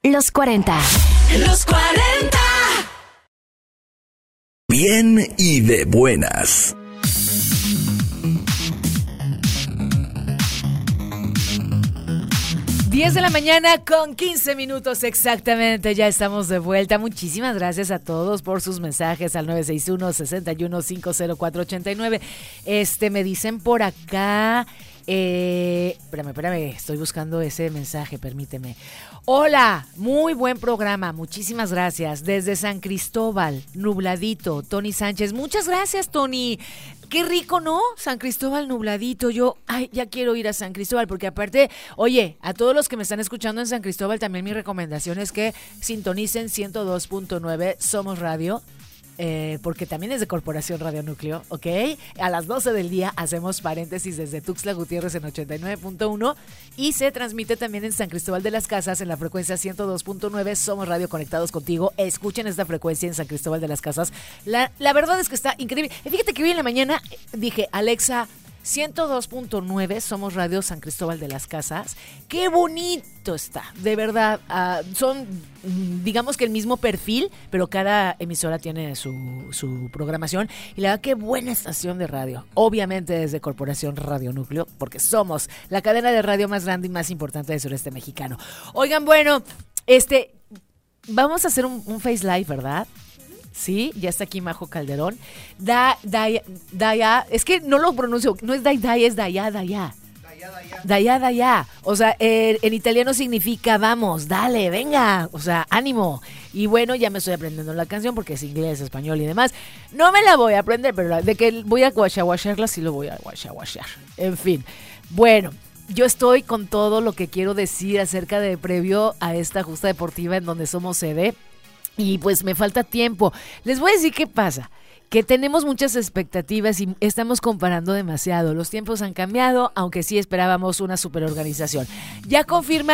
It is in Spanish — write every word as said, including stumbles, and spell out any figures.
Los cuarenta. Los cuarenta. Bien y de buenas. diez de la mañana con quince minutos exactamente, ya estamos de vuelta. Muchísimas gracias a todos por sus mensajes al nueve seis uno, seis uno cinco cero cuatro ocho nueve. Este, me dicen por acá, eh, espérame, espérame, estoy buscando ese mensaje, permíteme. Hola, muy buen programa, muchísimas gracias. Desde San Cristóbal, nubladito, Tony Sánchez. Muchas gracias, Tony. Qué rico, ¿no? San Cristóbal nubladito. Yo, ay, ya quiero ir a San Cristóbal, porque aparte, oye, a todos los que me están escuchando en San Cristóbal, también mi recomendación es que sintonicen ciento dos punto nueve Somos Radio. Eh, porque también es de Corporación Radio Núcleo, ¿ok? A las doce del día hacemos paréntesis desde Tuxtla Gutiérrez en ochenta y nueve punto uno y se transmite también en San Cristóbal de las Casas en la frecuencia ciento dos punto nueve. Somos Radio, conectados contigo. Escuchen esta frecuencia en San Cristóbal de las Casas. La, la verdad es que está increíble. Y fíjate que hoy en la mañana dije, Alexa, ciento dos punto nueve, Somos Radio, San Cristóbal de las Casas. ¡Qué bonito está! De verdad, uh, son, digamos que el mismo perfil, pero cada emisora tiene su, su programación. Y la verdad, qué buena estación de radio. Obviamente desde Corporación Radio Núcleo, porque somos la cadena de radio más grande y más importante del sureste mexicano. Oigan, bueno, este, vamos a hacer un, un Face Live, ¿verdad? Sí, ya está aquí Majo Calderón. Da, Daya, Daya, es que no lo pronuncio, no es Daya, Daya, es Daya, Daya. Daya, Daya. Daya, Daya. O sea, eh, en italiano significa vamos, dale, venga, o sea, ánimo. Y bueno, ya me estoy aprendiendo la canción porque es inglés, español y demás. No me la voy a aprender, pero de que voy a guachaguacharla, sí lo voy a guachaguachar. En fin, bueno. Yo estoy con todo lo que quiero decir acerca de previo a esta justa deportiva en donde somos sede. Y pues me falta tiempo. Les voy a decir qué pasa. Que tenemos muchas expectativas y estamos comparando demasiado. Los tiempos han cambiado, aunque sí esperábamos una superorganización. Ya confirma